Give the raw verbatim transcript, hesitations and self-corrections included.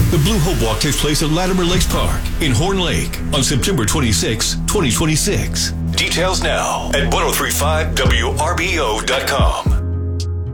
The Blue Hope Walk takes place at Latimer Lakes Park in Horn Lake on September twenty-sixth, twenty twenty-six. Details now at ten thirty-five W R B O dot com.